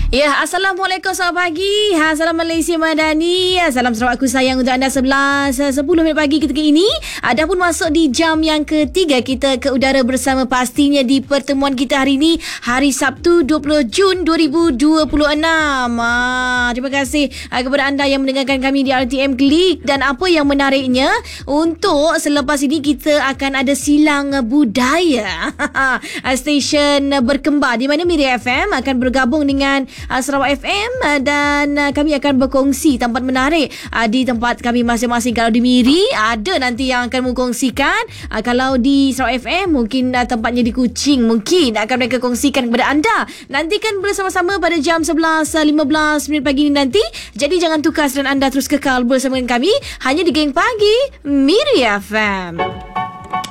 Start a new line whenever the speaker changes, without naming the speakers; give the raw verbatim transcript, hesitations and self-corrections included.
Ya, Assalamualaikum, selamat pagi. Ha, salam Malaysia Madani. Salam Sarawakku sayang untuk anda sebelas sepuluh minit pagi ketika ini. Ada pun masuk di jam yang ketiga kita ke udara bersama pastinya di pertemuan kita hari ini, hari Sabtu dua puluh Jun dua ribu dua puluh enam. Ha, terima kasih ha, kepada anda yang mendengarkan kami di R T M Klik. Dan apa yang menariknya, untuk selepas ini kita akan ada silang budaya. Stesen berkembar di mana Miri F M akan bergabung dengan Uh, Sarawak F M uh, dan uh, kami akan berkongsi tempat menarik uh, di tempat kami masing-masing. Kalau di Miri ada nanti yang akan mengkongsikan, uh, kalau di Sarawak F M mungkin uh, tempatnya di Kuching, mungkin akan mereka kongsikan kepada anda. Nantikan bersama-sama pada jam sebelas lima belas minit pagi ini nanti. Jadi jangan tukar dan anda terus kekal bersama dengan kami hanya di Geng Pagi Miri F M.